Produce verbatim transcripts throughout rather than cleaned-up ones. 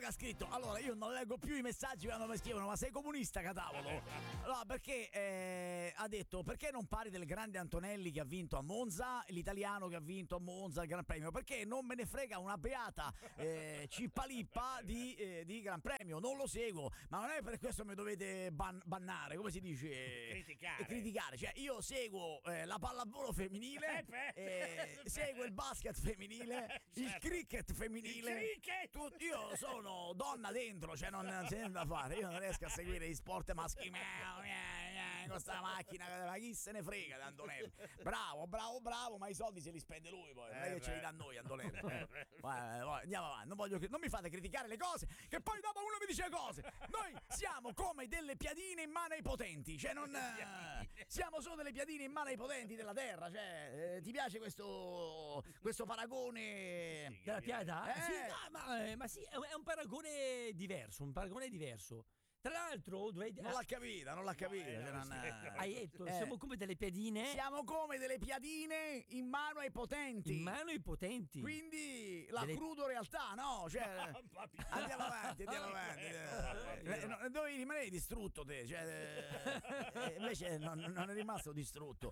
che ha scritto. Allora, io non leggo più i messaggi quando mi scrivono, ma sei comunista, Catavolo? Allora, perché eh, ha detto, perché non parli del grande Antonelli che ha vinto a Monza, l'italiano che ha vinto a Monza il Gran Premio? Perché non me ne frega una beata eh, cippalippa di, eh, di Gran Premio, non lo seguo, ma non è per questo mi dovete ban- bannare, come si dice? Criticare. Eh, criticare. Cioè, io seguo eh, la pallavolo femminile, eh, seguo il basket femminile, certo. il cricket femminile. Il cricket! Tu, io sono donna dentro, cioè non, non c'è niente da fare. Io non riesco a seguire gli sport maschi miau, miau, miau, con questa macchina, ma chi se ne frega di Antonelli? Bravo, bravo, bravo, ma i soldi se li spende lui poi, non è che ce li dà noi Antonelli. Eh, vai, vai, andiamo avanti, non, voglio, non mi fate criticare le cose, che poi dopo uno mi dice cose. Noi siamo come delle piadine in mano ai potenti, cioè non eh, siamo solo delle piadine in mano ai potenti della terra, cioè eh, ti piace questo questo paragone della piada? Eh. Sì, no, ma, eh, ma sì, è un paragone diverso, un paragone diverso. Tra l'altro, dovrei... non l'ha capita, non l'ha capita. eh, cioè, no, non, sì. hai detto, eh. siamo come delle piadine. Siamo come delle piadine in mano ai potenti. In mano ai potenti. Quindi la Delle- crudo realtà, no? Cioè, andiamo avanti, andiamo avanti. Eh, no, dovevi rimanere distrutto te, cioè, eh, invece non, non è rimasto distrutto.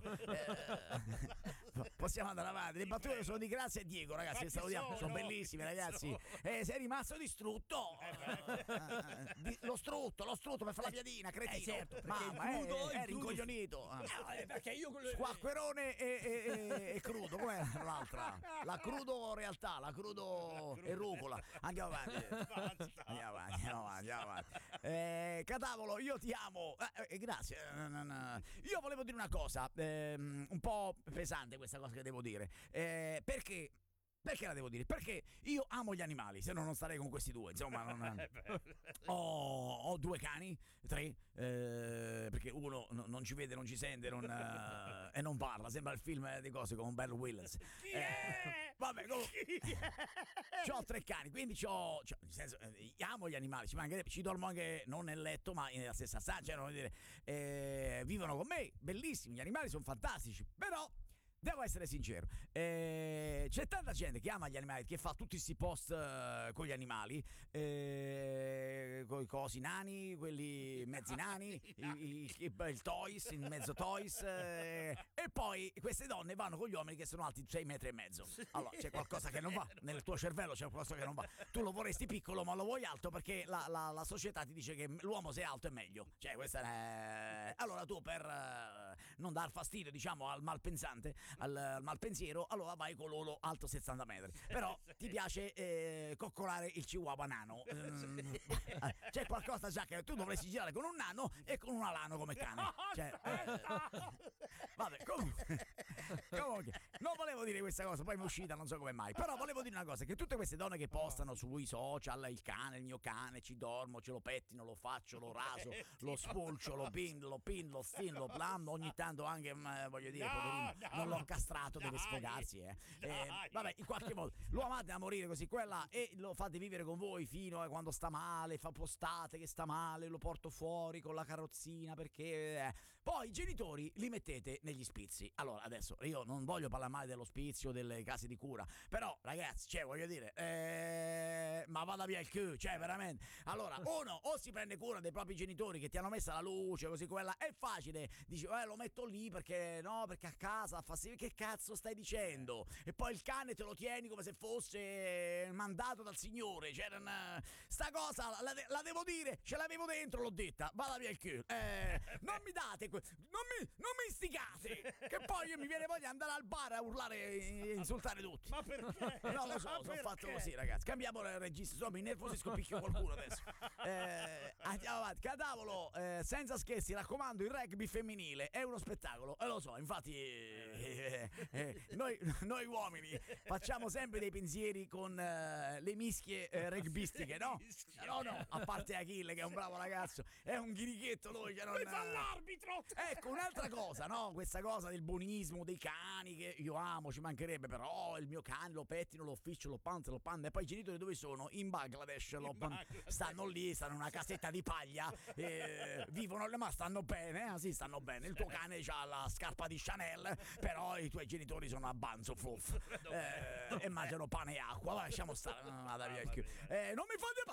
Eh, possiamo andare avanti. Le battute sono di Grazia e Diego, ragazzi, Ma che chi salutiamo, sono? sono bellissime, Chi ragazzi. sono? Eh, sei rimasto distrutto. Eh, di- lo strutto, lo strutto per fare la piadina, cretino. Eh, certo, perché Mamma, il crudo- eh, il è crudo- rincoglionito. Ah. No, eh, perché io con le- Squacquerone e, e, e, e crudo, com'è l'altra? La crudo realtà, la crudo e rucola. Andiamo avanti. Andiamo avanti, andiamo avanti, andiamo avanti. Eh, Catavolo, io ti amo. Eh, eh, grazie. Io volevo dire una cosa, ehm, un po' pesante questa cosa che devo dire. Eh, perché. Perché la devo dire? Perché io amo gli animali, se no non starei con questi due, insomma. Non... ho, ho due cani, tre, eh, perché uno no, non ci vede, non ci sente non, eh, e non parla, sembra il film di cose con Bear Willis. Chi è? Eh, vabbè, comunque, c'ho tre cani, quindi c'ho, c'ho nel senso, eh, amo gli animali, ci mancherebbe, ci dormo anche non nel letto, ma nella stessa stanza, cioè, non dire, eh, vivono con me, bellissimi, gli animali sono fantastici, però devo essere sincero, eh, c'è tanta gente che ama gli animali, che fa tutti questi post eh, con gli animali, eh, con i cosi nani, quelli mezzi nani, i, i, i, il toys, il mezzo toys, eh, e poi queste donne vanno con gli uomini che sono alti sei metri e mezzo. Allora c'è qualcosa che non va, nel tuo cervello c'è qualcosa che non va. Tu lo vorresti piccolo ma lo vuoi alto perché la, la, la società ti dice che l'uomo se è alto è meglio. Cioè questa è... Allora tu per eh, non dar fastidio, diciamo, al malpensante, al, al malpensiero, allora vai con l'olo alto settanta metri. Però ti piace eh, coccolare il chihuahua nano. Mm, c'è qualcosa già che tu dovresti girare con un nano e con un alano come cane. Cioè, eh, vabbè, comunque, comunque, non volevo dire questa cosa, poi mi è uscita, non so come mai. Però volevo dire una cosa, che tutte queste donne che postano sui social il cane, il mio cane, ci dormo, ce lo pettino, lo faccio, lo raso, lo spulcio, lo pin, lo pin, lo stin, lo plam, ogni tanto anche, mh, voglio dire, No, poverino, no, non l'ho castrato, deve dai, sfogarsi, eh. Eh, dai. vabbè, in qualche modo lo amate a morire così quella e lo fate vivere con voi fino a quando sta male, fa postate che sta male, lo porto fuori con la carrozzina perché eh. Poi i genitori li mettete negli spizi. Allora adesso io non voglio parlare mai dell'ospizio, delle case di cura, però ragazzi, cioè voglio dire, eh, ma vada via il culo, cioè veramente. Allora uno o si prende cura dei propri genitori che ti hanno messo la luce così quella, è facile, dici eh lo metto lì perché no, perché a casa fa sì, che cazzo stai dicendo? E poi il cane te lo tieni come se fosse mandato dal signore, cioè non, sta cosa la, la devo dire, ce l'avevo dentro, l'ho detta, vada via il culo. Eh, non mi date, que- non mi, non mi istigate, che poi io mi viene voglia di andare al bar a urlare e insultare tutti. Ma perché? Non lo so, Ma sono perché? fatto così, ragazzi. Cambiamo il registro, insomma, mi nervosisco, picchio qualcuno adesso. Eh, andiamo avanti. Catavolo, eh, senza scherzi, raccomando, il rugby femminile è uno spettacolo, e eh, lo so, infatti eh, eh, noi, noi uomini facciamo sempre dei pensieri con eh, le mischie eh, rugbistiche, no? No, no, a parte Achille che è un bravo ragazzo, è un ghirichetto lui che non... Mi fa l'arbitro! Ecco, un'altra cosa, no? Questa cosa del buonismo dei cani che io amo, ci mancherebbe, però il mio cane lo pettino, lo ficcio, lo panzo, lo panda, e poi i genitori dove sono? In Bangladesh, lo pan- Bangladesh. stanno lì, stanno in una casetta di paglia, eh, vivono, ma stanno bene, eh? Sì, stanno bene. Il tuo cane ha la scarpa di Chanel, però i tuoi genitori sono a Banzo Fluff eh, e mangiano pane e acqua. Va, lasciamo stare. No, vada via il chi- eh, non mi fate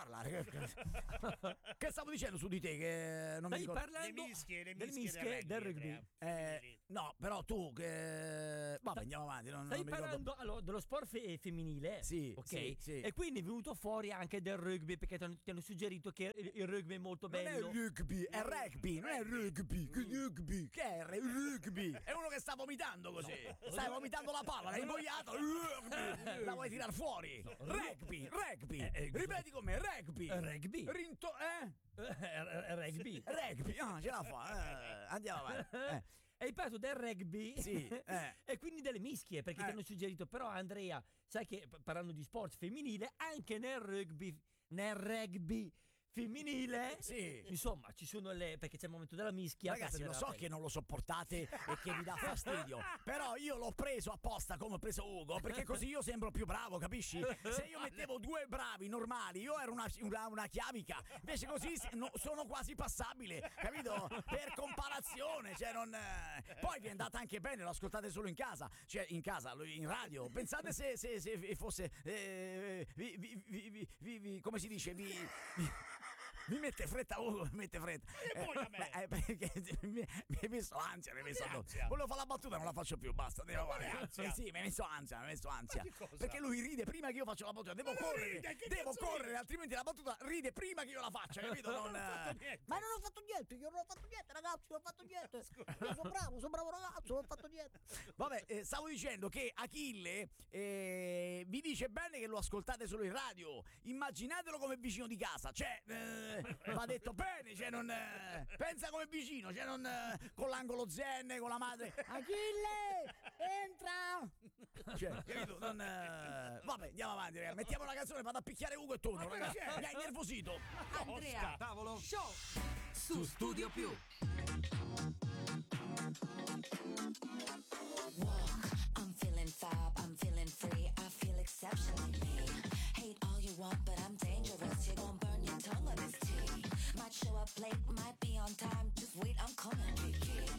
parlare. Che stavo dicendo su di te? Che non mi Stai ricordo. parlando Le mischie, le del mischie mischie del del rugby, rugby. Andrea. Eh, no, però tu che... Vabbè, andiamo avanti. Non, Stai non mi ricordo. parlando allora, dello sport fe- femminile, Sì, ok? sì, sì. E quindi è venuto fuori anche del rugby perché ti hanno, ti hanno suggerito che il, il rugby è molto Non è bello. rugby, è rugby, non è rugby. Che rugby? Che è rugby? È uno che sta vomitando così. Stai vomitando la palla, l'hai ingoiato. Rugby. La vuoi tirar fuori? Rugby, rugby. Eh, eh, Ripeti con me, rugby. Eh, rugby. Rinto- eh? Eh, rugby. Rugby. Ah, ce la fa. Eh, andiamo avanti. Eh. Hai parlato del rugby Sì, eh. e quindi delle mischie perché Eh. ti hanno suggerito però Andrea sai che p- parlando di sport femminile anche nel rugby nel rugby femminile Sì. insomma ci sono le perché c'è il momento della mischia Ragazzi, per lo prendere so la che pelle. non lo sopportate e che vi dà fastidio, però io l'ho preso apposta come ho preso Ugo, perché così io sembro più bravo, capisci? Se io mettevo due bravi normali, io ero una, una, una chiavica, invece così si- no- sono quasi passabile, capito? Per comparazione, cioè non... eh, Poi vi è andata anche bene, lo ascoltate solo in casa, cioè in casa, in radio. Pensate se, se, se fosse... eh, vi, vi, vi, vi, vi- vi- come si dice? Vi... vi mi mette fretta Ugo, mi mette fretta. E poi a me? beh, eh, perché mi, mi hai messo ansia, mi hai messo che addosso. ansia? Volevo fare la battuta, non la faccio più, basta. Andiamo quale avanti. ansia? Sì, mi hai messo ansia, mi hai messo ansia. Ma che cosa? Perché lui ride prima che io faccio la battuta, devo Ma non correre, ride, che devo cazzo correre, ride? altrimenti la battuta ride prima che io la faccia, capito? Non, Non ho fatto eh, niente. Ma non ho fatto niente, io non ho fatto niente, ragazzi, non ho fatto niente. Io sono bravo, sono bravo ragazzo, non ho fatto niente. Vabbè, eh, stavo dicendo che Achille eh, vi dice bene che lo ascoltate solo in radio. Immaginatelo come vicino di casa, cioè eh, va detto bene, cioè non eh, pensa come vicino, cioè non eh, con l'angolo zen, con la madre. Achille, entra. Cioè, capito? Non, eh, vabbè, andiamo avanti, ragazzi. Mettiamo una canzone, vado a picchiare Ugo e torno, ragazzi. Mi hai nervosito. Andrea Show su Studio Più.